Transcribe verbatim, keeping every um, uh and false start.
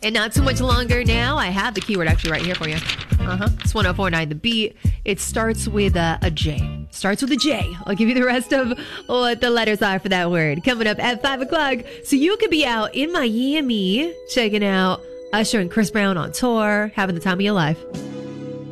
And not too much longer now. I have the keyword actually right here for you. Uh-huh. It's one oh four point nine The Beat. It starts with a, a J. Starts with a J. I'll give you the rest of what the letters are for that word. Coming up at five o'clock. So you could be out in Miami checking out Usher and Chris Brown on tour, having the time of your life.